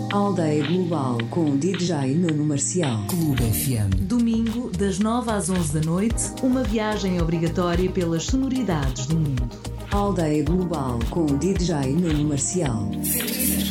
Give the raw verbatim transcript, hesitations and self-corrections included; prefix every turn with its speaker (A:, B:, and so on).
A: Aldeia Global com D J Nuno Marcial.
B: Clube F M.
C: Domingo, das nove às onze da noite, uma viagem obrigatória pelas sonoridades do mundo.
A: Aldeia Global com D J Nuno Marcial.